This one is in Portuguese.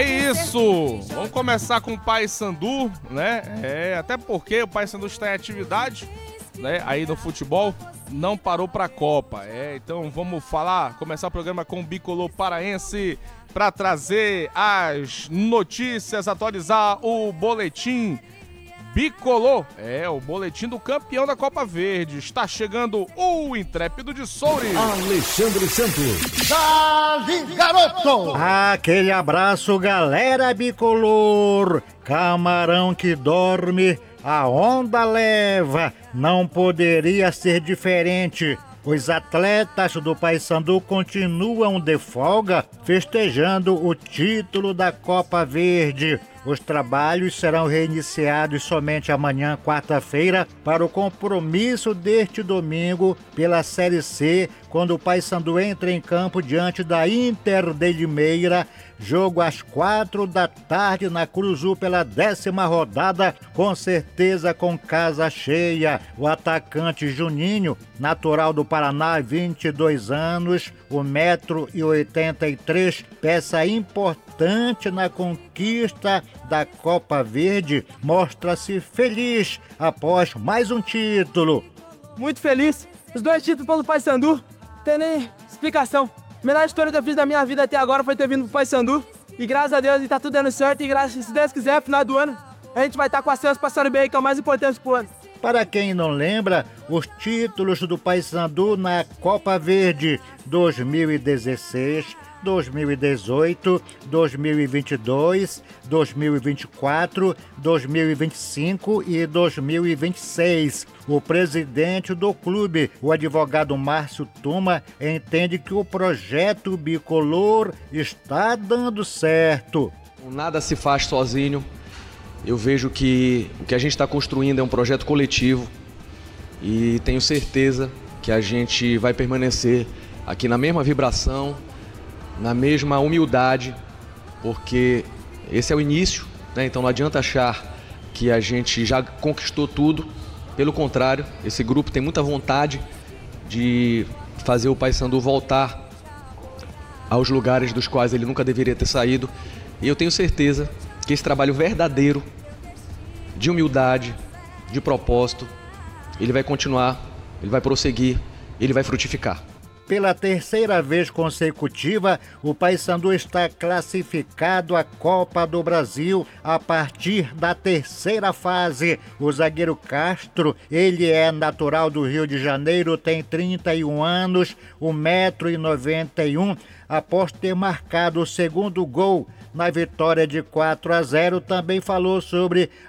É isso! Vamos começar com o Paysandu, né? Até porque o Paysandu está em atividade, né? Aí no futebol, não parou para a Copa. Então vamos começar o programa com o Bicolor Paraense para trazer as notícias, atualizar o boletim Bicolor. O boletim do campeão da Copa Verde. Está chegando o intrépido de Soures, Alexandre Santos. Dali, garoto! Aquele abraço, galera bicolor. Camarão que dorme, a onda leva. Não poderia ser diferente. Os atletas do Paysandu continuam de folga, festejando o título da Copa Verde. Os trabalhos serão reiniciados somente amanhã, quarta-feira, para o compromisso deste domingo pela Série C, quando o Paysandu entra em campo diante da Inter de Limeira. Jogo às 4h na Curuzu pela 10ª rodada, com certeza com casa cheia. O atacante Juninho, natural do Paraná, 22 anos, 1,83 m, peça importante na conquista da Copa Verde, mostra-se feliz após mais um título. Muito feliz, os 2 títulos pelo Paysandu, não tem nem explicação. A melhor história que eu fiz da minha vida até agora foi ter vindo pro Paysandu. E graças a Deus tá tudo dando certo. E se Deus quiser, final do ano, a gente vai estar com a Celso passando bem, que é o mais importante pro ano. Para quem não lembra, os títulos do Paysandu na Copa Verde 2016, 2018, 2022, 2024, 2025 e 2026. O presidente do clube, o advogado Márcio Tuma, entende que o projeto bicolor está dando certo. Nada se faz sozinho. Eu vejo que o que a gente está construindo é um projeto coletivo e tenho certeza que a gente vai permanecer aqui na mesma vibração, na mesma humildade, porque esse é o início, né? Então não adianta achar que a gente já conquistou tudo. Pelo contrário, esse grupo tem muita vontade de fazer o Paysandu voltar aos lugares dos quais ele nunca deveria ter saído. E eu tenho certeza que esse trabalho verdadeiro, de humildade, de propósito, ele vai continuar, ele vai prosseguir, ele vai frutificar. Pela 3ª vez consecutiva, o Paysandu está classificado à Copa do Brasil a partir da 3ª fase. O zagueiro Castro, ele é natural do Rio de Janeiro, tem 31 anos, 1,91 m, após ter marcado o 2º gol na vitória de 4-0, também falou sobre